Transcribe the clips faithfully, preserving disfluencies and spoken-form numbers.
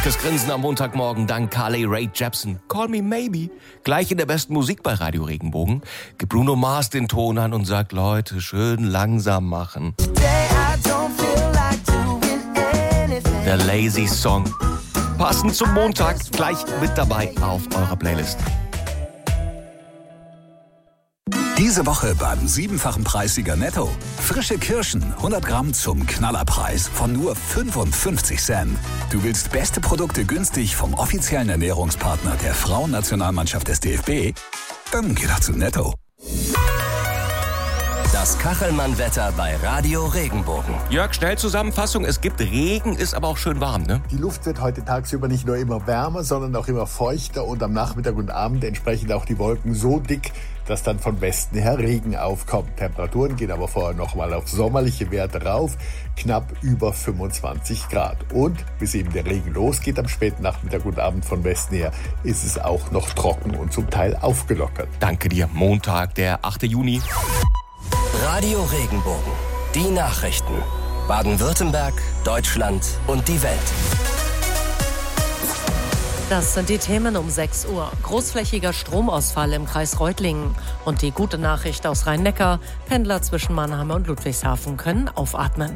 Das Grinsen am Montagmorgen dank Carly Rae Jepsen. Call me maybe. Gleich in der besten Musik bei Radio Regenbogen gibt Bruno Mars den Ton an und sagt, Leute, schön langsam machen. Der Lazy Song. Passend zum Montag, gleich mit dabei auf eurer Playlist. Diese Woche beim siebenfachen Preissieger Netto. Frische Kirschen, hundert Gramm zum Knallerpreis von nur fünfundfünfzig Cent. Du willst beste Produkte günstig vom offiziellen Ernährungspartner der Frauennationalmannschaft des D F B? Dann geh doch zu Netto. Das Kachelmann-Wetter bei Radio Regenbogen. Jörg, Schnellzusammenfassung. Es gibt Regen, ist aber auch schön warm, ne? Die Luft wird heute tagsüber nicht nur immer wärmer, sondern auch immer feuchter und am Nachmittag und Abend entsprechend auch die Wolken so dick, dass dann von Westen her Regen aufkommt. Temperaturen gehen aber vorher nochmal auf sommerliche Werte rauf, knapp über fünfundzwanzig Grad. Und bis eben der Regen losgeht am späten Nachmittag und Abend von Westen her, ist es auch noch trocken und zum Teil aufgelockert. Danke dir. Montag, der achte Juni. Radio Regenbogen. Die Nachrichten. Baden-Württemberg, Deutschland und die Welt. Das sind die Themen um sechs Uhr. Großflächiger Stromausfall im Kreis Reutlingen. Und die gute Nachricht aus Rhein-Neckar. Pendler zwischen Mannheim und Ludwigshafen können aufatmen.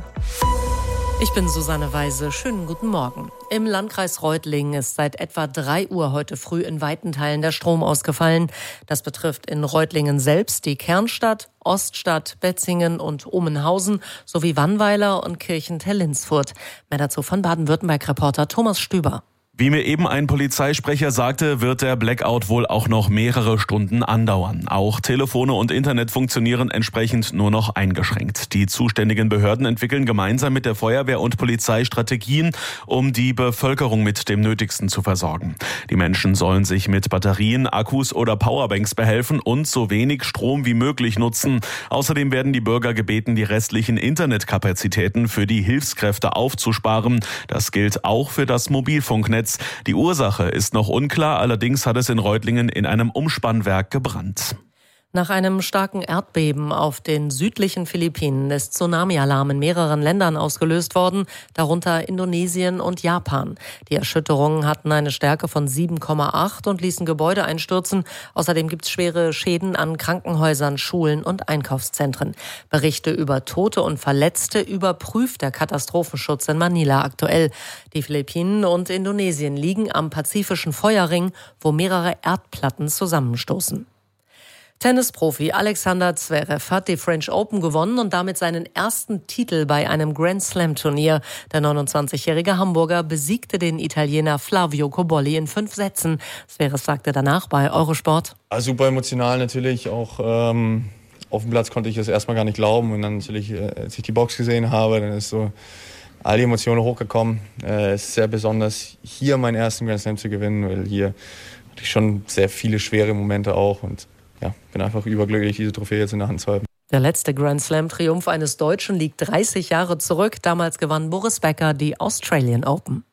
Ich bin Susanne Weise. Schönen guten Morgen. Im Landkreis Reutlingen ist seit etwa drei Uhr heute früh in weiten Teilen der Strom ausgefallen. Das betrifft in Reutlingen selbst die Kernstadt, Oststadt, Betzingen und Omenhausen sowie Wannweiler und Kirchentell-Linsfurt. Mehr dazu von Baden-Württemberg-Reporter Thomas Stüber. Wie mir eben ein Polizeisprecher sagte, wird der Blackout wohl auch noch mehrere Stunden andauern. Auch Telefone und Internet funktionieren entsprechend nur noch eingeschränkt. Die zuständigen Behörden entwickeln gemeinsam mit der Feuerwehr und Polizei Strategien, um die Bevölkerung mit dem Nötigsten zu versorgen. Die Menschen sollen sich mit Batterien, Akkus oder Powerbanks behelfen und so wenig Strom wie möglich nutzen. Außerdem werden die Bürger gebeten, die restlichen Internetkapazitäten für die Hilfskräfte aufzusparen. Das gilt auch für das Mobilfunknetz. Die Ursache ist noch unklar, allerdings hat es in Reutlingen in einem Umspannwerk gebrannt. Nach einem starken Erdbeben auf den südlichen Philippinen ist Tsunami-Alarm in mehreren Ländern ausgelöst worden, darunter Indonesien und Japan. Die Erschütterungen hatten eine Stärke von sieben Komma acht und ließen Gebäude einstürzen. Außerdem gibt es schwere Schäden an Krankenhäusern, Schulen und Einkaufszentren. Berichte über Tote und Verletzte überprüft der Katastrophenschutz in Manila aktuell. Die Philippinen und Indonesien liegen am Pazifischen Feuerring, wo mehrere Erdplatten zusammenstoßen. Tennisprofi Alexander Zverev hat die French Open gewonnen und damit seinen ersten Titel bei einem Grand Slam Turnier. Der neunundzwanzigjährige Hamburger besiegte den Italiener Flavio Cobolli in fünf Sätzen. Zverev sagte danach bei Eurosport: Also super emotional natürlich, auch ähm, auf dem Platz konnte ich das erstmal gar nicht glauben und dann natürlich, äh, als ich die Box gesehen habe, dann ist so all die Emotionen hochgekommen. Äh, es ist sehr besonders, hier meinen ersten Grand Slam zu gewinnen, weil hier hatte ich schon sehr viele schwere Momente auch und ja, bin einfach überglücklich, diese Trophäe jetzt in der Hand zu halten. Der letzte Grand Slam-Triumph eines Deutschen liegt dreißig Jahre zurück. Damals gewann Boris Becker die Australian Open.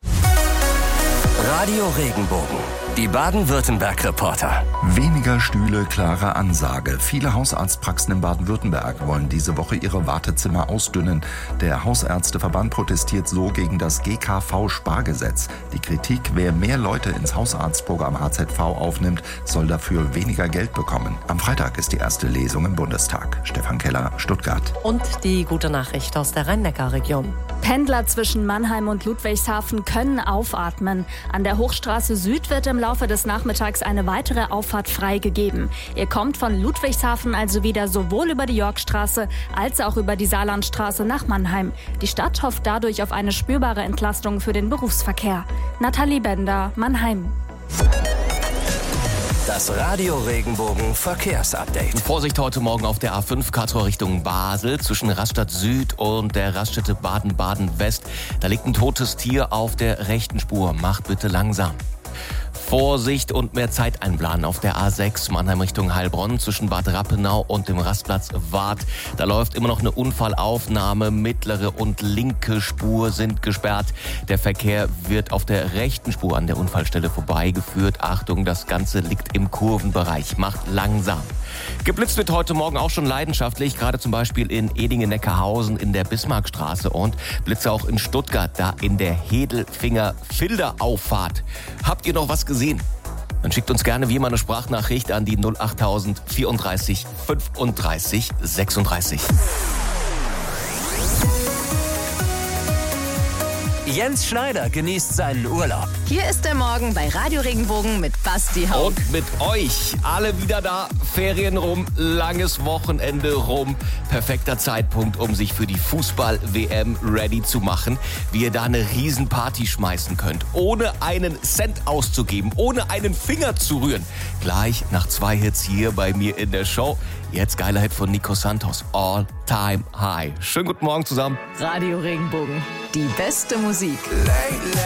Radio Regenbogen. Die Baden-Württemberg-Reporter. Weniger Stühle, klare Ansage. Viele Hausarztpraxen in Baden-Württemberg wollen diese Woche ihre Wartezimmer ausdünnen. Der Hausärzteverband protestiert so gegen das G K V-Spargesetz. Die Kritik, wer mehr Leute ins Hausarztprogramm H Z V aufnimmt, soll dafür weniger Geld bekommen. Am Freitag ist die erste Lesung im Bundestag. Stefan Keller, Stuttgart. Und die gute Nachricht aus der Rhein-Neckar-Region. Pendler zwischen Mannheim und Ludwigshafen können aufatmen. An der Hochstraße Süd wird im Laufe des Nachmittags eine weitere Auffahrt freigegeben. Ihr kommt von Ludwigshafen also wieder sowohl über die Yorkstraße als auch über die Saarlandstraße nach Mannheim. Die Stadt hofft dadurch auf eine spürbare Entlastung für den Berufsverkehr. Nathalie Bender, Mannheim. Das Radio Regenbogen Verkehrsupdate. Vorsicht heute Morgen auf der A fünf Kartor Richtung Basel zwischen Rastatt Süd und der Raststätte Baden-Baden West. Da liegt ein totes Tier auf der rechten Spur. Macht bitte langsam. Vorsicht und mehr Zeit einplanen auf der A sechs Mannheim Richtung Heilbronn zwischen Bad Rappenau und dem Rastplatz Wart. Da läuft immer noch eine Unfallaufnahme. Mittlere und linke Spur sind gesperrt. Der Verkehr wird auf der rechten Spur an der Unfallstelle vorbeigeführt. Achtung, das Ganze liegt im Kurvenbereich. Macht langsam. Geblitzt wird heute Morgen auch schon leidenschaftlich, gerade zum Beispiel in Edingen-Neckarhausen in der Bismarckstraße und Blitze auch in Stuttgart, da in der Hedelfinger-Filder-Auffahrt. Habt ihr noch was gesehen? Dann schickt uns gerne wie immer eine Sprachnachricht an die null achttausend vierunddreißig fünfunddreißig sechsunddreißig. Jens Schneider genießt seinen Urlaub. Hier ist der Morgen bei Radio Regenbogen mit Basti Haug. Und mit euch alle wieder da. Ferien rum, langes Wochenende rum. Perfekter Zeitpunkt, um sich für die Fußball-W M ready zu machen. Wie ihr da eine Riesenparty schmeißen könnt. Ohne einen Cent auszugeben, ohne einen Finger zu rühren. Gleich nach zwei Hits hier bei mir in der Show. Jetzt geiler Hit von Nico Santos. All Time High. Schönen guten Morgen zusammen. Radio Regenbogen. Die beste Musik.